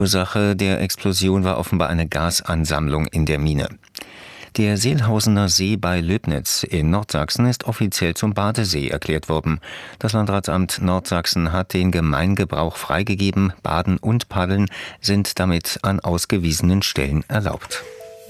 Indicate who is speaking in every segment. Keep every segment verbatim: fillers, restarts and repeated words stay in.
Speaker 1: Ursache der Explosion war offenbar eine Gasansammlung in der Mine. Der Seelhausener See bei Löbnitz in Nordsachsen ist offiziell zum Badesee erklärt worden. Das Landratsamt Nordsachsen hat den Gemeingebrauch freigegeben. Baden und Paddeln sind damit an ausgewiesenen Stellen erlaubt.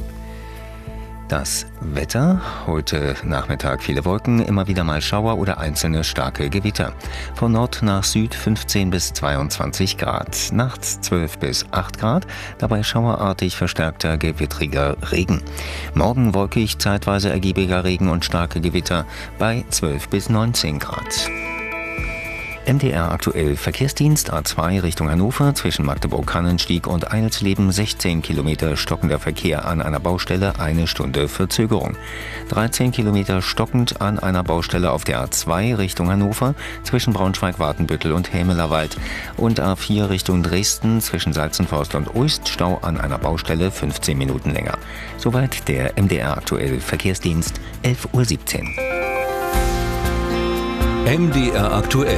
Speaker 1: Das Wetter: Heute Nachmittag viele Wolken, immer wieder mal Schauer oder einzelne starke Gewitter. Von Nord nach Süd fünfzehn bis zweiundzwanzig Grad. Nachts zwölf bis acht Grad, dabei schauerartig verstärkter gewittriger Regen. Morgen wolkig, zeitweise ergiebiger Regen und starke Gewitter bei zwölf bis neunzehn Grad. M D R aktuell: Verkehrsdienst A zwei Richtung Hannover zwischen Magdeburg-Kannenstieg und Eilsleben sechzehn Kilometer stockender Verkehr an einer Baustelle, eine Stunde Verzögerung. dreizehn Kilometer stockend an einer Baustelle auf der A zwei Richtung Hannover zwischen Braunschweig-Watenbüttel und Hämelerwald und A vier Richtung Dresden zwischen Salzenforst und Uist Stau an einer Baustelle fünfzehn Minuten länger. Soweit der M D R aktuell Verkehrsdienst, elf Uhr siebzehn.
Speaker 2: M D R aktuell.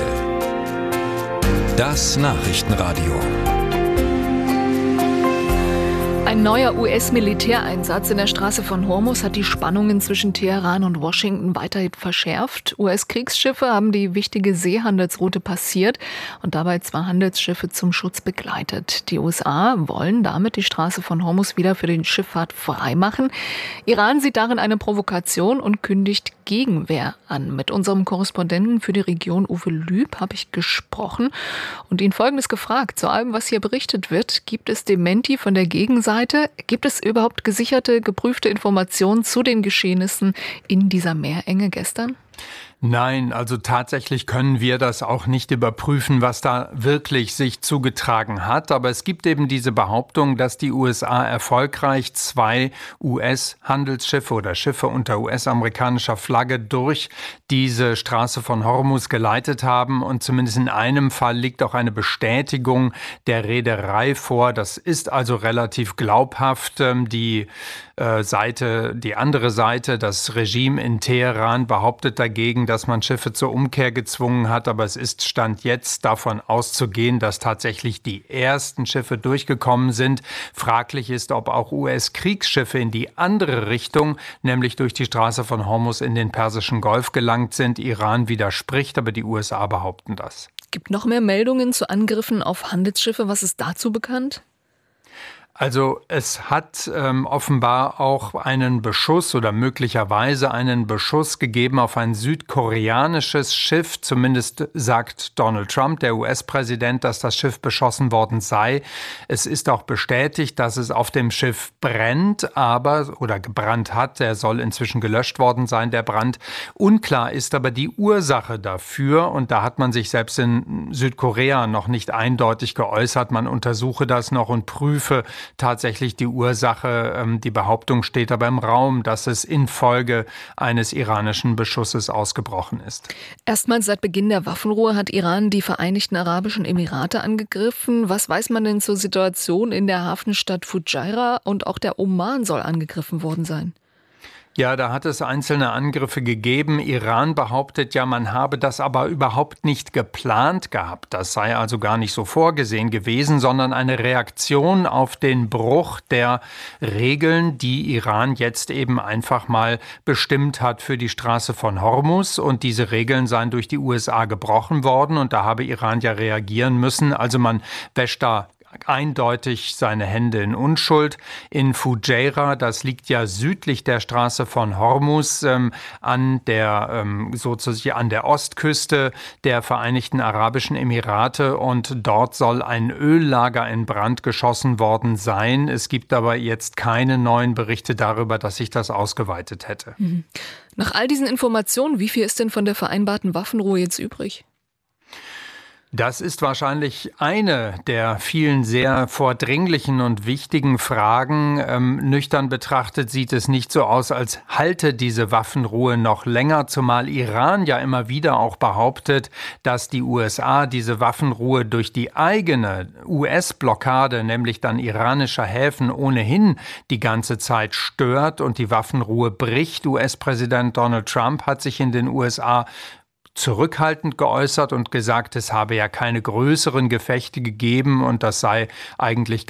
Speaker 2: Das Nachrichtenradio.
Speaker 3: Ein neuer U S-Militäreinsatz in der Straße von Hormuz hat die Spannungen zwischen Teheran und Washington weiter verschärft. U S-Kriegsschiffe haben die wichtige Seehandelsroute passiert und dabei zwei Handelsschiffe zum Schutz begleitet. Die U S A wollen damit die Straße von Hormuz wieder für die Schifffahrt freimachen. Iran sieht darin eine Provokation und kündigt Gegenwehr an. Mit unserem Korrespondenten für die Region, Uwe Lüb, habe ich gesprochen und ihn Folgendes gefragt. Zu allem, was hier berichtet wird, gibt es Dementi von der Gegenseite? Gibt es überhaupt gesicherte, geprüfte Informationen zu den Geschehnissen in dieser Meerenge gestern?
Speaker 4: Nein, also tatsächlich können wir das auch nicht überprüfen, was da wirklich sich zugetragen hat. Aber es gibt eben diese Behauptung, dass die U S A erfolgreich zwei U S-Handelsschiffe oder Schiffe unter U S-amerikanischer Flagge durch diese Straße von Hormuz geleitet haben. Und zumindest in einem Fall liegt auch eine Bestätigung der Reederei vor. Das ist also relativ glaubhaft. Die äh, Seite, die andere Seite, das Regime in Teheran, behauptet dagegen, dass man Schiffe zur Umkehr gezwungen hat. Aber es ist Stand jetzt davon auszugehen, dass tatsächlich die ersten Schiffe durchgekommen sind. Fraglich ist, ob auch U S-Kriegsschiffe in die andere Richtung, nämlich durch die Straße von Hormuz in den Persischen Golf gelangt sind. Iran widerspricht, aber die U S A behaupten das.
Speaker 3: Gibt noch mehr Meldungen zu Angriffen auf Handelsschiffe? Was ist dazu bekannt?
Speaker 4: Also es hat ähm, offenbar auch einen Beschuss oder möglicherweise einen Beschuss gegeben auf ein südkoreanisches Schiff. Zumindest sagt Donald Trump, der U S-Präsident, dass das Schiff beschossen worden sei. Es ist auch bestätigt, dass es auf dem Schiff brennt, aber oder gebrannt hat. Der soll inzwischen gelöscht worden sein, der Brand. Unklar ist aber die Ursache dafür. Und da hat man sich selbst in Südkorea noch nicht eindeutig geäußert. Man untersuche das noch und prüfe tatsächlich die Ursache. Die Behauptung steht aber im Raum, dass es infolge eines iranischen Beschusses ausgebrochen ist.
Speaker 3: Erstmals seit Beginn der Waffenruhe hat Iran die Vereinigten Arabischen Emirate angegriffen. Was weiß man denn zur Situation in der Hafenstadt Fujairah? Und auch der Oman soll angegriffen worden sein.
Speaker 4: Ja, da hat es einzelne Angriffe gegeben. Iran behauptet ja, man habe das aber überhaupt nicht geplant gehabt. Das sei also gar nicht so vorgesehen gewesen, sondern eine Reaktion auf den Bruch der Regeln, die Iran jetzt eben einfach mal bestimmt hat für die Straße von Hormuz. Und diese Regeln seien durch die U S A gebrochen worden und da habe Iran ja reagieren müssen. Also man wäscht da eindeutig seine Hände in Unschuld. In Fujairah, das liegt ja südlich der Straße von Hormuz, ähm, an der ähm, sozusagen an der Ostküste der Vereinigten Arabischen Emirate, und dort soll ein Öllager in Brand geschossen worden sein. Es gibt aber jetzt keine neuen Berichte darüber, dass sich das ausgeweitet hätte.
Speaker 3: Mhm. Nach all diesen Informationen, wie viel ist denn von der vereinbarten Waffenruhe jetzt übrig?
Speaker 4: Das ist wahrscheinlich eine der vielen sehr vordringlichen und wichtigen Fragen. Ähm, nüchtern betrachtet sieht es nicht so aus, als halte diese Waffenruhe noch länger, zumal Iran ja immer wieder auch behauptet, dass die U S A diese Waffenruhe durch die eigene U S-Blockade, nämlich dann iranischer Häfen, ohnehin die ganze Zeit stört und die Waffenruhe bricht. U S-Präsident Donald Trump hat sich in den U S A zurückhaltend geäußert und gesagt, es habe ja keine größeren Gefechte gegeben und das sei eigentlich